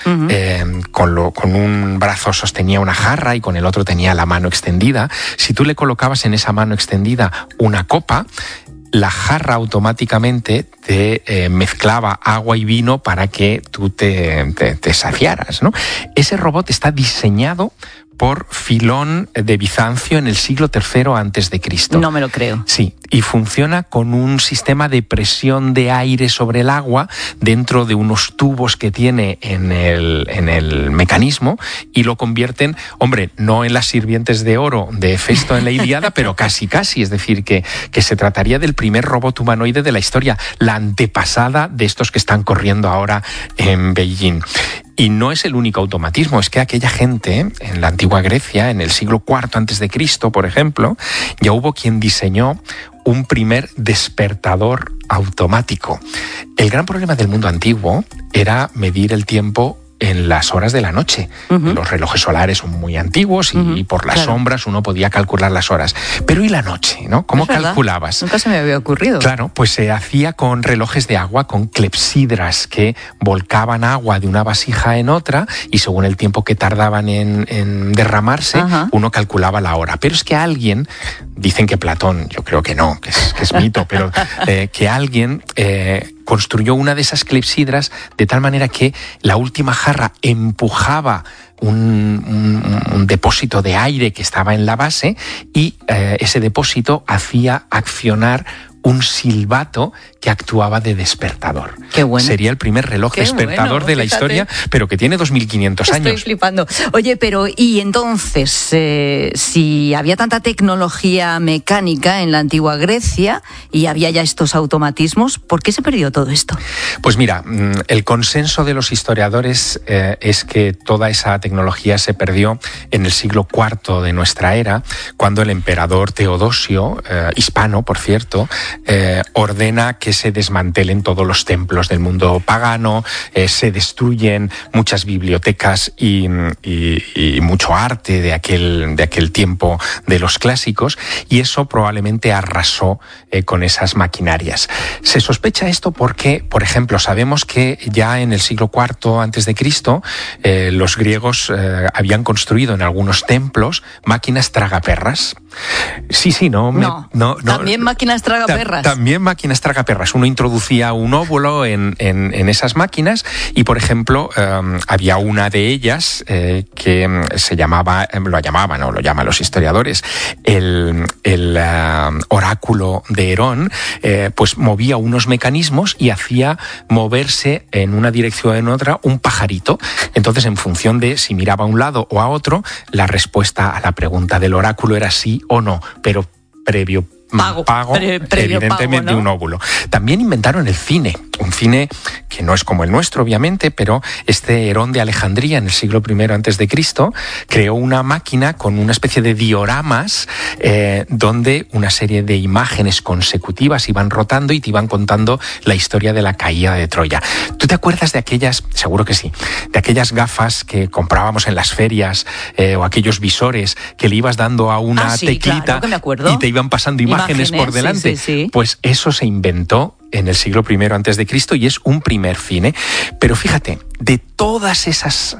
con un brazo sostenía una jarra y con el otro tenía la mano extendida. Si tú le colocabas en esa mano extendida una copa, la jarra automáticamente te mezclaba agua y vino para que tú te saciaras, ¿no? Ese robot está diseñado por Filón de Bizancio en el siglo III a.C. No me lo creo. Sí, y funciona con un sistema de presión de aire sobre el agua dentro de unos tubos que tiene en el mecanismo, y lo convierten, hombre, no en las sirvientes de oro de Festo en la Ilíada, pero casi, es decir, que se trataría del primer robot humanoide de la historia, la antepasada de estos que están corriendo ahora en Beijing. Y no es el único automatismo, es que aquella gente, en la antigua Grecia, en el siglo IV a.C., por ejemplo, ya hubo quien diseñó un primer despertador automático. El gran problema del mundo antiguo era medir el tiempo en las horas de la noche. Los relojes solares son muy antiguos y por las sombras uno podía calcular las horas. Pero ¿y la noche, no? ¿Cómo calculabas? Nunca se me había ocurrido. Claro, pues se hacía con relojes de agua, con clepsidras que volcaban agua de una vasija en otra y según el tiempo que tardaban en derramarse, uno calculaba la hora. Pero es que alguien, dicen que Platón, yo creo que no, que es mito, pero que alguien construyó una de esas clepsidras de tal manera que la última jarra empujaba un depósito de aire que estaba en la base y ese depósito hacía accionar un silbato que actuaba de despertador. Qué bueno. Sería el primer reloj despertador de la historia, pero que tiene 2500 años. Estoy flipando. Oye, pero y entonces, si había tanta tecnología mecánica en la antigua Grecia y había ya estos automatismos, ¿por qué se perdió todo esto? Pues mira, el consenso de los historiadores es que toda esa tecnología se perdió en el siglo IV de nuestra era, cuando el emperador Teodosio, hispano, por cierto, ordena que se desmantelen todos los templos del mundo pagano, se destruyen muchas bibliotecas y mucho arte de aquel tiempo de los clásicos, y eso probablemente arrasó con esas maquinarias. Se sospecha esto porque, por ejemplo, sabemos que ya en el siglo IV a.C. Los griegos habían construido en algunos templos máquinas tragaperras. Sí, no. También máquinas tragaperras. También máquinas tragaperras. Uno introducía un óvulo en esas máquinas y, por ejemplo, había una de ellas que se llamaba, lo llaman los historiadores, el oráculo de Herón, pues movía unos mecanismos y hacía moverse en una dirección o en otra un pajarito. Entonces, en función de si miraba a un lado o a otro, la respuesta a la pregunta del oráculo era sí o no, pero previo pago evidentemente, ¿no? Un óvulo. También inventaron el cine, un cine que no es como el nuestro, obviamente, pero este Herón de Alejandría, en el siglo I a.C., creó una máquina con una especie de dioramas donde una serie de imágenes consecutivas iban rotando y te iban contando la historia de la caída de Troya. ¿Tú te acuerdas de aquellas, seguro que sí, de aquellas gafas que comprábamos en las ferias o aquellos visores que le ibas dando a una teclita, claro, que me acuerdo, y te iban pasando imágenes por delante? Sí. Pues eso se inventó en el siglo I a.C. y es un primer cine. Pero fíjate, de todas esas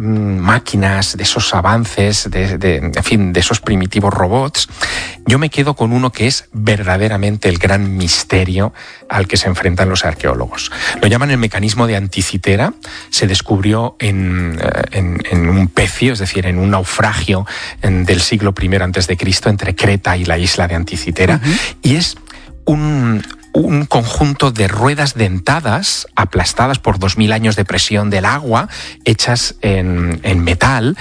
máquinas, de esos avances, de esos primitivos robots, yo me quedo con uno que es verdaderamente el gran misterio al que se enfrentan los arqueólogos. Lo llaman el mecanismo de Anticitera. Se descubrió en un pecio, es decir, en un naufragio del siglo I a.C. entre Creta y la isla de Anticitera, y es un conjunto de ruedas dentadas aplastadas por 2000 años de presión del agua, hechas en metal,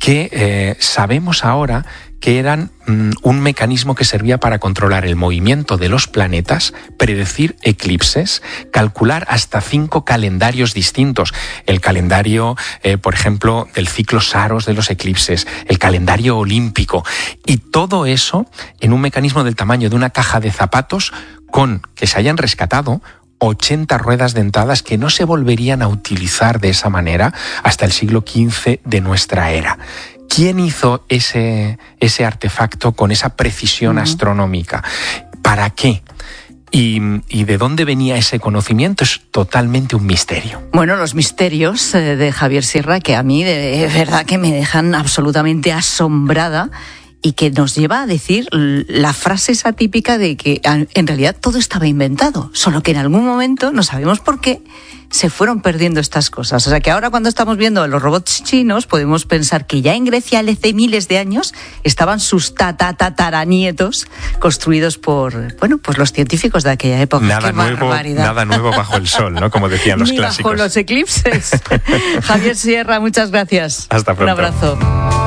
que sabemos ahora que eran un mecanismo que servía para controlar el movimiento de los planetas, predecir eclipses, calcular hasta 5 calendarios distintos. El calendario, por ejemplo, del ciclo Saros de los eclipses, el calendario olímpico, y todo eso en un mecanismo del tamaño de una caja de zapatos, con que se hayan rescatado 80 ruedas dentadas que no se volverían a utilizar de esa manera hasta el siglo XV de nuestra era. ¿Quién hizo ese artefacto con esa precisión astronómica? ¿Para qué? ¿Y de dónde venía ese conocimiento? Es totalmente un misterio. Bueno, los misterios de Javier Sierra, que a mí de verdad que me dejan absolutamente asombrada, y que nos lleva a decir la frase esa típica de que en realidad todo estaba inventado, solo que en algún momento, no sabemos por qué, se fueron perdiendo estas cosas. O sea que ahora, cuando estamos viendo los robots chinos, podemos pensar que ya en Grecia, hace miles de años, estaban sus tataranietos construidos por, bueno, pues los científicos de aquella época. Nada nuevo bajo el sol, ¿no? Como decían los Ni clásicos. bajo los eclipses. Javier Sierra, muchas gracias. Hasta pronto. Un abrazo.